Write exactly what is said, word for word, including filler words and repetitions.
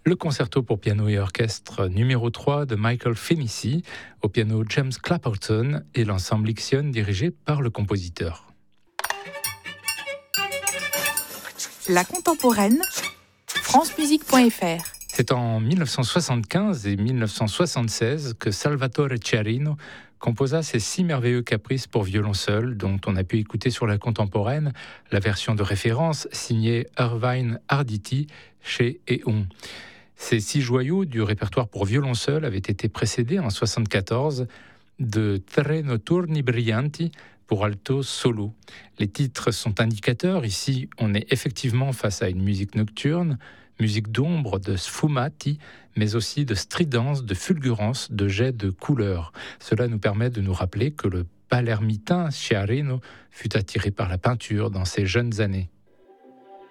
le concerto pour piano et orchestre numéro trois de Michael Fennessy, au piano James Clapperton et l'ensemble Ixion dirigé par le compositeur. La contemporaine, francemusique point f r. C'est en dix-neuf cent soixante-quinze et dix-neuf cent soixante-seize que Salvatore Chiarino composa ses six merveilleux caprices pour violon seul, dont on a pu écouter sur la contemporaine la version de référence signée Irvine Arditi chez Eon. Ces six joyaux du répertoire pour violon seul avaient été précédés en soixante-quatorze de Tre Notturni Brillanti pour alto solo. Les titres sont indicateurs. Ici, on est effectivement face à une musique nocturne, musique d'ombre, de sfumati, mais aussi de stridence, de fulgurance, de jets de couleurs. Cela nous permet de nous rappeler que le palermitain Chiarino fut attiré par la peinture dans ses jeunes années.